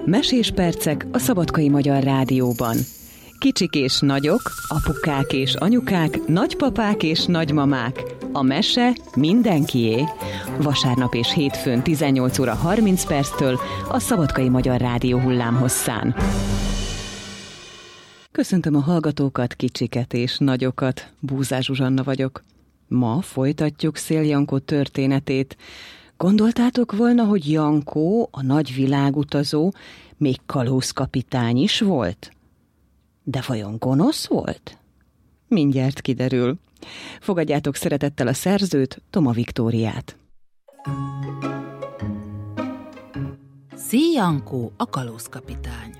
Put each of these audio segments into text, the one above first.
Mesés percek a Szabadkai Magyar Rádióban. Kicsik és nagyok, apukák és anyukák, nagypapák és nagymamák. A mese mindenkié. Vasárnap és hétfőn 18 óra 30 perctől a Szabadkai Magyar Rádió hullámhosszán. Köszöntöm a hallgatókat, kicsiket és nagyokat. Búzás Zsuzsanna vagyok. Ma folytatjuk Szél Jankó történetét. Gondoltátok volna, hogy Jankó, a nagy világutazó, még kalózkapitány is volt? De vajon gonosz volt? Mindjárt kiderül. Fogadjátok szeretettel a szerzőt, Toma Viktóriát. Szél Jankó, a kalózkapitány.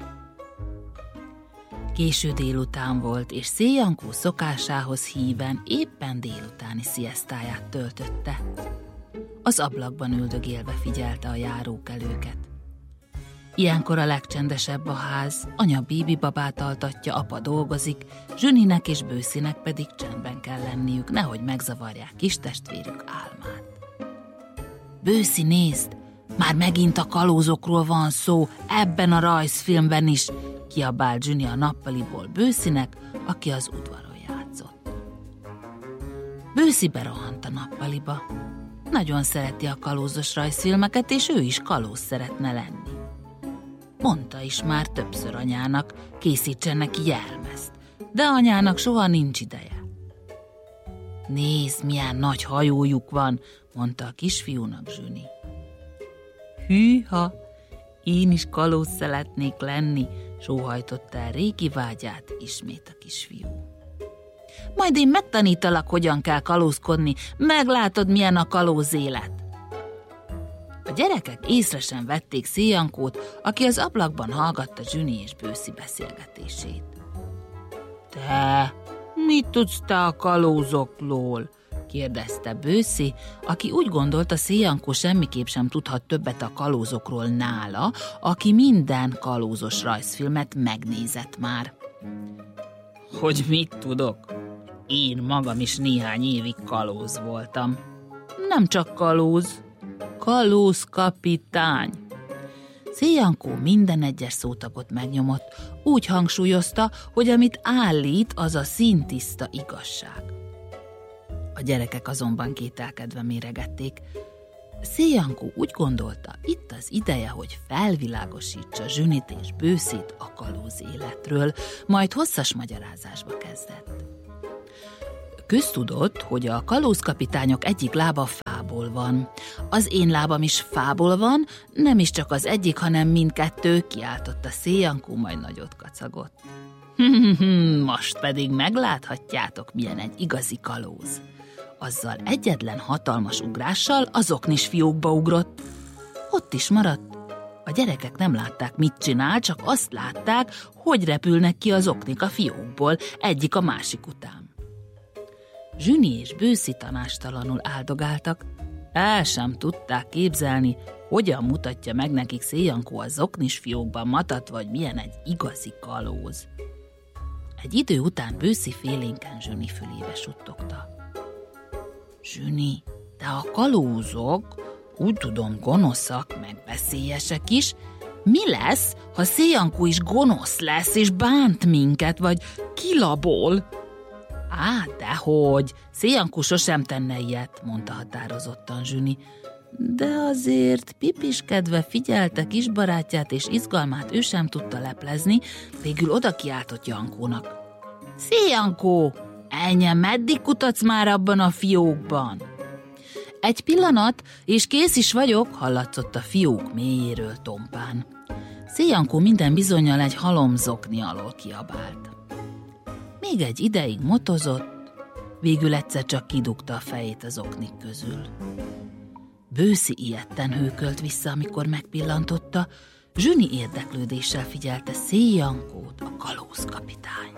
Késő délután volt, és Szél Jankó szokásához híven éppen délutáni sziesztáját töltötte. Az ablakban üldögélve figyelte a járókelőket. Ilyenkor a legcsendesebb a ház, anya Bibi babát altatja, apa dolgozik, Zsüninek és Bőszinek pedig csendben kell lenniük, nehogy megzavarják kistestvérük álmát. Bőszi, nézd, már megint a kalózokról van szó, ebben a rajzfilmben is, kiabált Zsüni a nappaliból Bőszinek, aki az udvaron játszott. Bőszi berohant a nappaliba. Nagyon szereti a kalózos rajzfilmeket, és ő is kalóz szeretne lenni. Mondta is már többször anyának, készítsen neki jelmezt, de anyának soha nincs ideje. Nézd, milyen nagy hajójuk van, mondta a kisfiúnak Zsüni. Hűha, én is kalóz szeretnék lenni, sóhajtotta el régi vágyát ismét a kisfiú. Majd én megtanítalak, hogyan kell kalózkodni, meglátod, milyen a kalóz élet. A gyerekek észre sem vették Szél Jankót, aki az ablakban hallgatta Zsüni és Bőszi beszélgetését. Te, mit tudsz te a kalózokról? kérdezte Bőszi, aki úgy gondolta, Szél Jankó semmiképp sem tudhat többet a kalózokról nála, aki minden kalózos rajzfilmet megnézett már. Hogy mit tudok? Én magam is néhány évig kalóz voltam. Nem csak kalóz, kalózkapitány. Szél Jankó minden egyes szótagot megnyomott, úgy hangsúlyozta, hogy amit állít, az a színtiszta igazság. A gyerekek azonban kételkedve méregették. Szél Jankó úgy gondolta, itt az ideje, hogy felvilágosítsa Zsünit és Bőszit a kalóz életről, majd hosszas magyarázásba kezdett. Köztudott, hogy a kalózkapitányok egyik lába fából van. Az én lábam is fából van, nem is csak az egyik, hanem mindkettő, kiáltotta Szél Jankó, majd nagyot kacagott. Most pedig megláthatjátok, milyen egy igazi kalóz. Azzal egyetlen hatalmas ugrással az oknis fiókba ugrott. Ott is maradt. A gyerekek nem látták, mit csinál, csak azt látták, hogy repülnek ki az oknik a fiókból, egyik a másik után. Zsüni és Bőszi tanástalanul áldogáltak, el sem tudták képzelni, hogyan mutatja meg nekik Szél Jankó az oknis fiókban matat, vagy milyen egy igazi kalóz. Egy idő után Bőszi félénken Zsüni fülébe suttogta. Zsüni, de a kalózok, úgy tudom, gonoszak, meg veszélyesek is. Mi lesz, ha Szél Jankó is gonosz lesz, és bánt minket, vagy kilabol? Á, dehogy, Szél Jankó sosem tenne ilyet, mondta határozottan Zsüni. De azért pipiskedve figyelte kisbarátját, és izgalmát ő sem tudta leplezni, végül oda kiáltott Jankónak. Szél Jankó, ennyi, meddig kutatsz már abban a fiókban? Egy pillanat, és kész is vagyok, hallatszott a fiók mélyéről tompán. Szél Jankó minden bizonnyal egy halomzokni alól kiabált. Még egy ideig motozott, végül egyszer csak kidugta a fejét az oknik közül. Bőszi ijedten hőkölt vissza, amikor megpillantotta, Zsüni érdeklődéssel figyelte Szél Jankót, a kalózkapitány.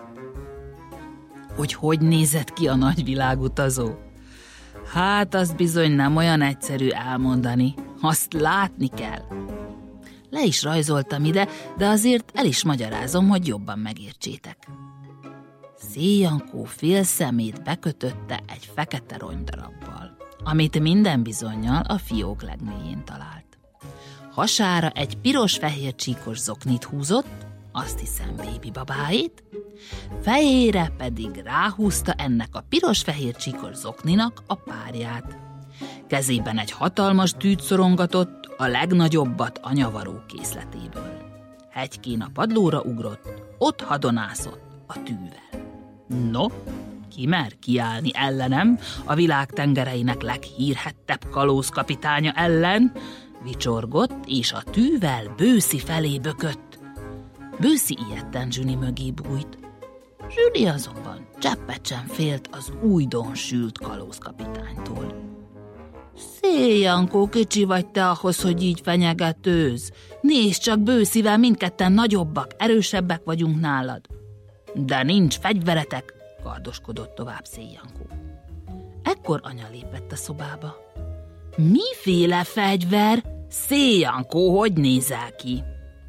Hogy nézett ki a nagy világutazó? Hát azt bizony nem olyan egyszerű elmondani, azt látni kell. Le is rajzoltam ide, de azért el is magyarázom, hogy jobban megértsétek. Szél Jankó fél szemét bekötötte egy fekete ronydarabbal, amit minden bizonnyal a fiók legmélyén talált. hasára egy piros-fehér csíkos zoknit húzott, azt hiszem bébi babáit, fejére pedig ráhúzta ennek a piros-fehér csíkos zokninak a párját. Kezében egy hatalmas tűt szorongatott, a legnagyobbat a nyavaró készletéből. Hegykén a padlóra ugrott, ott hadonászott a tűvel. No, ki mer kiállni ellenem, a világ tengereinek leghírhettebb kalózkapitánya ellen? Vicsorgott, és a tűvel Bőszi felé bökött. Bőszi ijedten Zsüni mögé bújt. Zsüni azonban cseppet sem félt az újdon sült kalózkapitánytól. Szél, Jankó, kicsi vagy te ahhoz, hogy így fenyegetőz. Nézd csak, Bőszivel mindketten nagyobbak, erősebbek vagyunk nálad. De nincs fegyveretek, kardoskodott tovább Szél Jankó. Ekkor anya lépett a szobába. Miféle fegyver? Szél Jankó, hogy nézel ki?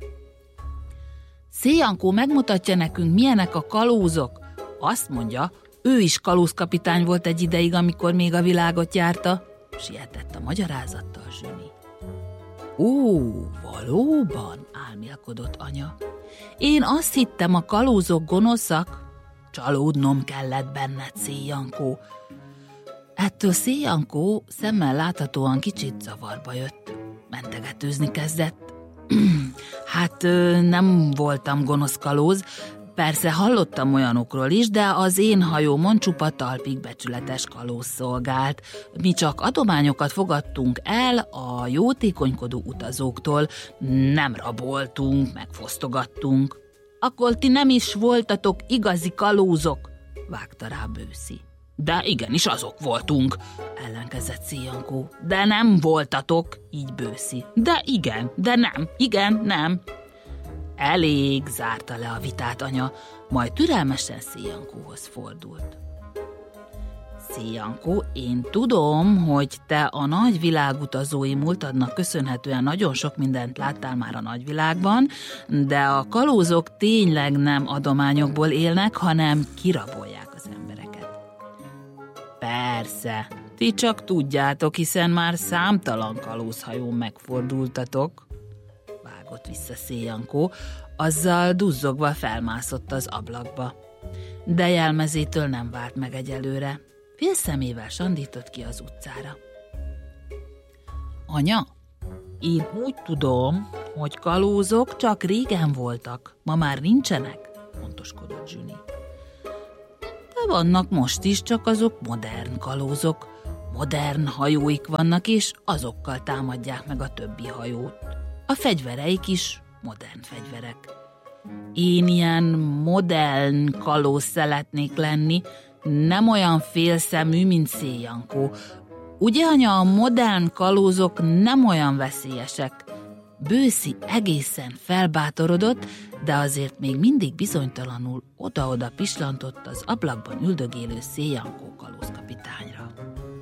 Szél Jankó megmutatja nekünk, milyenek a kalózok. Azt mondja, ő is kalózkapitány volt egy ideig, amikor még a világot járta. Sietett a magyarázattal Zsüni. Ó, valóban, álmélkodott anya. Én azt hittem, a kalózok gonoszak. Csalódnom kellett benned, Szél Jankó. Ettől Szél Jankó szemmel láthatóan kicsit zavarba jött. Mentegetőzni kezdett. Hát nem voltam gonosz kalóz, persze hallottam olyanokról is, de az én hajómon csupa talpig becsületes kalóz szolgált. Mi csak adományokat fogadtunk el a jótékonykodó utazóktól, nem raboltunk, meg fosztogattunk. Akkor ti nem is voltatok igazi kalózok, vágta rá Bőszi. De igenis azok voltunk, ellenkezett Szél Jankó. De nem voltatok, így Bőszi. De igen, de nem, igen, nem. Elég, zárta le a vitát anya, majd türelmesen Szél Jankóhoz fordult. Szél Jankó, én tudom, hogy te a nagy világutazói múltadnak köszönhetően nagyon sok mindent láttál már a nagyvilágban, de a kalózok tényleg nem adományokból élnek, hanem kirabolják az embereket. Persze, ti csak tudjátok, hiszen már számtalan kalózhajón megfordultatok, vágott vissza Szél Jankó, azzal duzzogva felmászott az ablakba. De jelmezétől nem várt meg egyelőre. Félszemével sandított ki az utcára. Anya, én úgy tudom, hogy kalózok csak régen voltak, ma már nincsenek, pontoskodott Zsüni. De vannak most is, csak azok modern kalózok. Modern hajóik vannak, és azokkal támadják meg a többi hajót. A fegyvereik is modern fegyverek. Én ilyen modern kalóz szeretnék lenni, nem olyan félszemű, mint Szél Jankó. Ugye, anya, a modern kalózok nem olyan veszélyesek? Bőszi egészen felbátorodott, de azért még mindig bizonytalanul oda-oda pislantott az ablakban üldögélő Szél Jankó kalózkapitányra.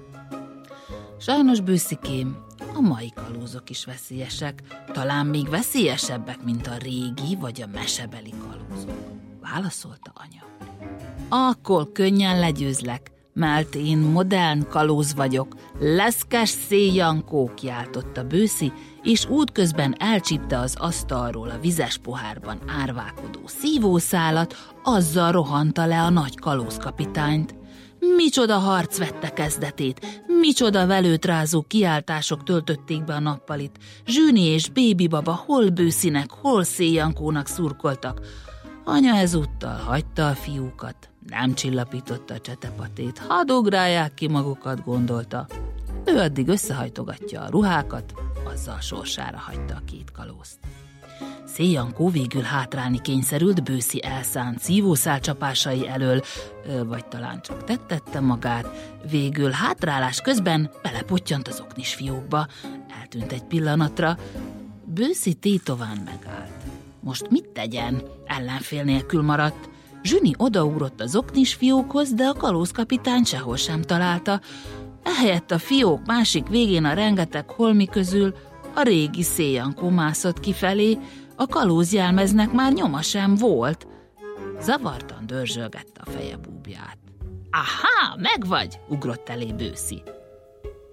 Sajnos, Bőszikém, a mai kalózok is veszélyesek, talán még veszélyesebbek, mint a régi vagy a mesebeli kalózok, válaszolta anya. Akkor könnyen legyőzlek, mert én modern kalóz vagyok, leszkes Szél Jankó, kiáltotta Bőszi, és útközben elcsípte az asztalról a vizes pohárban árválkodó szívószálat, azzal rohanta le a nagy kalózkapitányt. Micsoda harc vette kezdetét, micsoda velőtrázó kiáltások töltötték be a nappalit. Zsüni és bébi baba hol Bőszinek, hol Szél Jankónak szurkoltak. Anya ezúttal hagyta a fiúkat, nem csillapította a csetepatét, hadd ugrálják ki magukat, gondolta. Ő addig összehajtogatja a ruhákat, azzal sorsára hagyta a két kalózt. Szél Jankó végül hátrálni kényszerült Bőszi elszánt szívószálcsapásai elől, vagy talán csak tettette magát, végül hátrálás közben belepottyant az oknis fiókba, eltűnt egy pillanatra, Bőszi tétován megállt. Most mit tegyen? Ellenfél nélkül maradt. Zsüni odaugrott az oknis fiókhoz, de a kalózkapitány sehol sem találta. Ehelyett a fiók másik végén a rengeteg holmi közül a régi Szél Jankó mászott kifelé, a kalózjelmeznek már nyoma sem volt. Zavartan dörzsölgette a feje búbját. Ahá, megvagy! Ugrott elé Bőszi.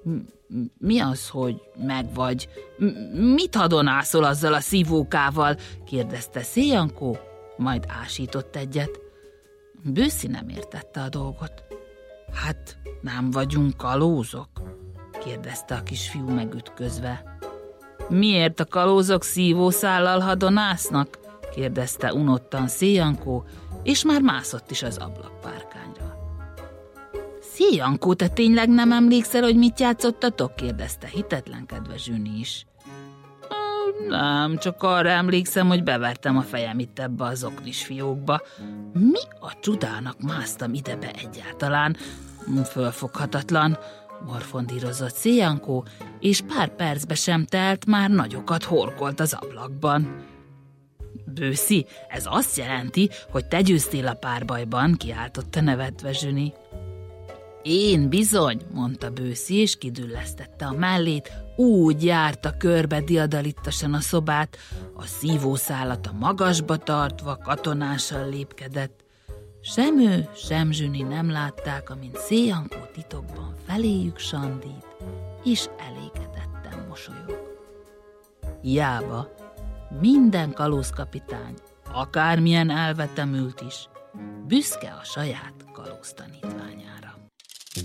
Mi az, hogy megvagy? Mit hadonászol azzal a szívókával? Kérdezte Szélyankó, majd ásított egyet. Bőszi nem értette a dolgot. Hát nem vagyunk kalózok? Kérdezte a kisfiú megütközve. Miért a kalózok szívószállal hadonásznak? Kérdezte unottan Szélyankó, és már mászott is az ablakpárkányra. Szélyankó, te tényleg nem emlékszel, hogy mit játszottatok? Kérdezte hitetlenkedve Zsüni is. Nem, csak arra emlékszem, hogy bevertem a fejem itt ebbe az oknis fiókba. Mi a csudának másztam idebe egyáltalán? Fölfoghatatlan, morfondírozott Szélyankó, és pár percbe sem telt, már nagyokat horkolt az ablakban. Bőszi, ez azt jelenti, hogy te győztél a párbajban, kiáltotta nevetve Zsüni. Én bizony, mondta Bőszi, és kidüllesztette a mellét, úgy járta körbe diadalittasan a szobát, a szívószálat a magasba tartva katonásan lépkedett. Sem ő, sem Zsüni nem látták, amint Szélyankó titokban feléjük sandít, és elégedetten mosolyog. Hiába, minden kalózkapitány, akármilyen elvetemült is, büszke a saját kalóztanítványára.